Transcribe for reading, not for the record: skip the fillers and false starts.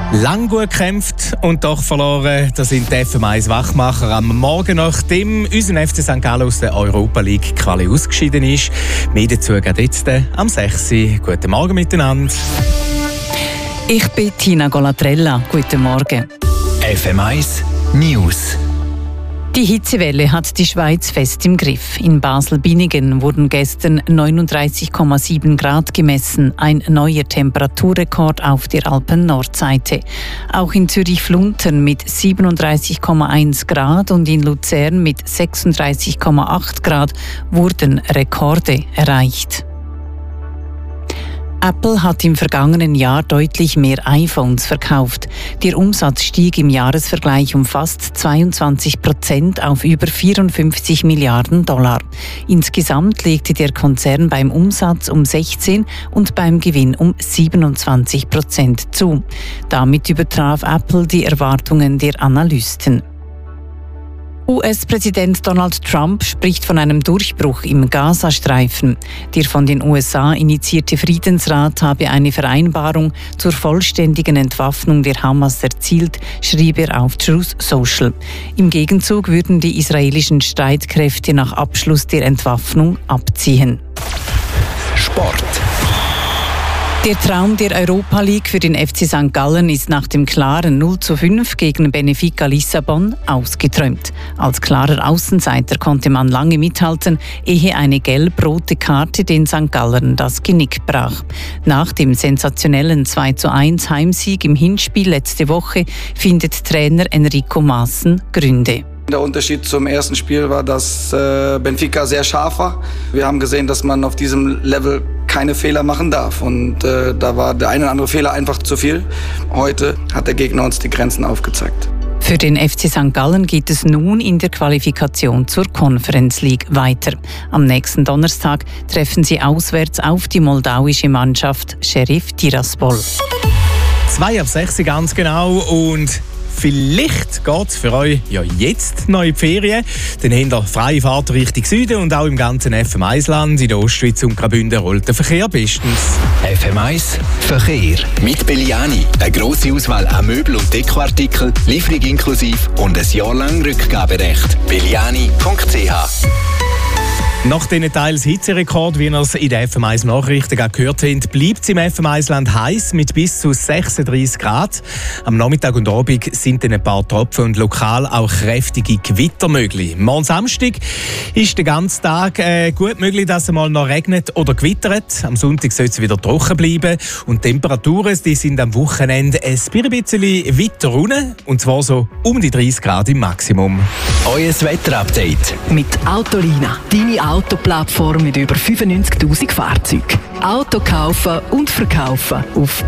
Lang gut gekämpft und doch verloren. Das sind die FM1 Wachmacher am Morgen, nachdem unser FC St. Gallen aus der Europa League Quali ausgeschieden ist. Mehr dazu geht jetzt am 6. Guten Morgen miteinander. Ich bin Tina Golatrella. Guten Morgen. FM1 News. Die Hitzewelle hat die Schweiz fest im Griff. In Basel-Binnigen wurden gestern 39,7 Grad gemessen, ein neuer Temperaturrekord auf der Alpen-Nordseite. Auch in Zürich-Fluntern mit 37,1 Grad und in Luzern mit 36,8 Grad wurden Rekorde erreicht. Apple hat im vergangenen Jahr deutlich mehr iPhones verkauft. Der Umsatz stieg im Jahresvergleich um fast 22% auf über 54 Milliarden $. Insgesamt legte der Konzern beim Umsatz um 16 und beim Gewinn um 27% zu. Damit übertraf Apple die Erwartungen der Analysten. US-Präsident Donald Trump spricht von einem Durchbruch im Gazastreifen. Der von den USA initiierte Friedensrat habe eine Vereinbarung zur vollständigen Entwaffnung der Hamas erzielt, schrieb er auf Truth Social. Im Gegenzug würden die israelischen Streitkräfte nach Abschluss der Entwaffnung abziehen. Sport. Der Traum der Europa League für den FC St. Gallen ist nach dem klaren 0:5 gegen Benfica Lissabon ausgeträumt. Als klarer Außenseiter konnte man lange mithalten, ehe eine gelb-rote Karte den St. Gallern das Genick brach. Nach dem sensationellen 2:1 Heimsieg im Hinspiel letzte Woche findet Trainer Enrico Maaßen Gründe. Der Unterschied zum ersten Spiel war, dass Benfica sehr scharf war. Wir haben gesehen, dass man auf diesem Level keine Fehler machen darf. Und da war der eine oder andere Fehler einfach zu viel. Heute hat der Gegner uns die Grenzen aufgezeigt. Für den FC St. Gallen geht es nun in der Qualifikation zur Conference League weiter. Am nächsten Donnerstag treffen sie auswärts auf die moldauische Mannschaft Sheriff Tiraspol. 5:06 ganz genau und vielleicht geht es für euch ja jetzt noch in die Ferien. Dann habt ihr freie Fahrt Richtung Süden und auch im ganzen FM1-Land. In der Ostschweiz und Graubünden rollt der Verkehr bestens. FM1 Verkehr. Mit Belliani. Eine grosse Auswahl an Möbel- und Dekoartikeln, Lieferung inklusive und ein Jahr lang Rückgaberecht. Belliani.ch. Nach diesen teils Hitzerekord, wie ihr es in den FM1 Nachrichten gehört habt, bleibt es im FM1-Land heiß mit bis zu 36 Grad. Am Nachmittag und Abend sind dann ein paar Tropfen und lokal auch kräftige Gewitter möglich. Morgen Samstag ist den ganzen Tag gut möglich, dass es mal noch regnet oder gewittert. Am Sonntag soll es wieder trocken bleiben und die Temperaturen die sind am Wochenende ein bisschen weiter unten, und zwar so um die 30 Grad im Maximum. Euer Wetterupdate mit Autolina, deine Autoplattform mit über 95'000 Fahrzeugen. Auto kaufen und verkaufen auf